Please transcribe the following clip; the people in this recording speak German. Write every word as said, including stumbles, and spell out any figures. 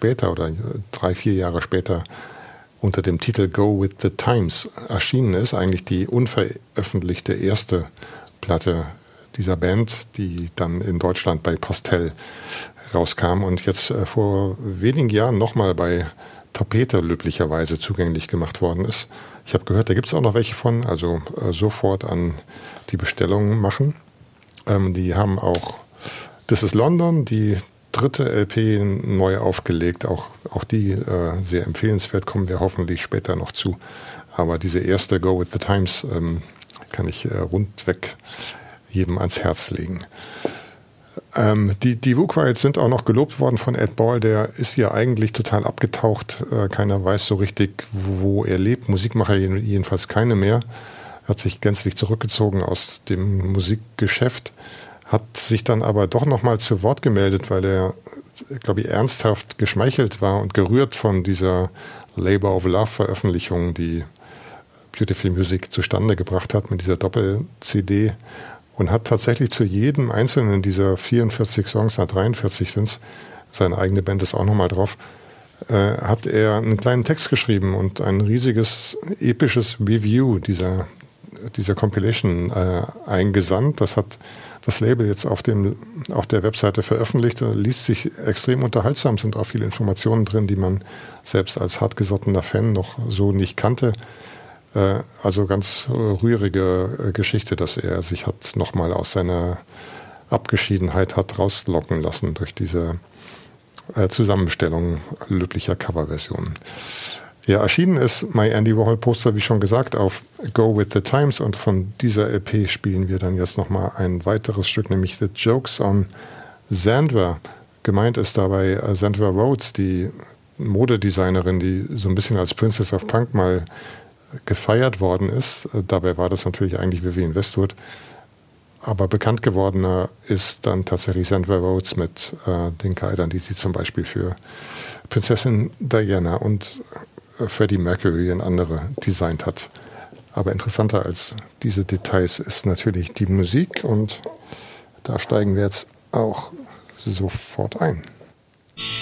später oder drei, vier Jahre später unter dem Titel Go with the Times erschienen ist. Eigentlich die unveröffentlichte erste Platte dieser Band, die dann in Deutschland bei Pastel rauskam und jetzt äh, vor wenigen Jahren nochmal bei Tapete löblicherweise zugänglich gemacht worden ist. Ich habe gehört, da gibt es auch noch welche von, also äh, sofort an die Bestellungen machen. Ähm, die haben auch This is London, die dritte L P neu aufgelegt, auch, auch die äh, sehr empfehlenswert, kommen wir hoffentlich später noch zu. Aber diese erste Go with the Times ähm, kann ich äh, rundweg jedem ans Herz legen. Ähm, die die Woo Quiets sind auch noch gelobt worden von Ed Ball, der ist ja eigentlich total abgetaucht. Äh, keiner weiß so richtig, wo er lebt. Musik macht er jedenfalls keine mehr. Er hat sich gänzlich zurückgezogen aus dem Musikgeschäft, hat sich dann aber doch nochmal zu Wort gemeldet, weil er, glaube ich, ernsthaft geschmeichelt war und gerührt von dieser Labor of Love Veröffentlichung, die Beautiful Music zustande gebracht hat mit dieser Doppel-C D. Und hat tatsächlich zu jedem einzelnen dieser vierundvierzig Songs, na dreiundvierzig sind es, seine eigene Band ist auch nochmal drauf, äh, hat er einen kleinen Text geschrieben und ein riesiges, episches Review dieser, dieser Compilation äh, eingesandt. Das hat das Label jetzt auf, dem, auf der Webseite veröffentlicht. Liest sich extrem unterhaltsam, sind auch viele Informationen drin, die man selbst als hartgesottener Fan noch so nicht kannte. Also ganz rührige Geschichte, dass er sich hat nochmal aus seiner Abgeschiedenheit hat rauslocken lassen durch diese Zusammenstellung löblicher Coverversionen. Ja, erschienen ist My Andy Warhol Poster, wie schon gesagt, auf Go with the Times und von dieser L P spielen wir dann jetzt nochmal ein weiteres Stück, nämlich The Jokes on Xandra. Gemeint ist dabei Xandra Rhodes, die Modedesignerin, die so ein bisschen als Princess of Punk mal gefeiert worden ist. Dabei war das natürlich eigentlich Vivienne Westwood. Aber bekannt gewordener ist dann tatsächlich Xandra Rhodes mit äh, den Kleidern, die sie zum Beispiel für Prinzessin Diana und äh, Freddie Mercury und andere designt hat. Aber interessanter als diese Details ist natürlich die Musik und da steigen wir jetzt auch sofort ein.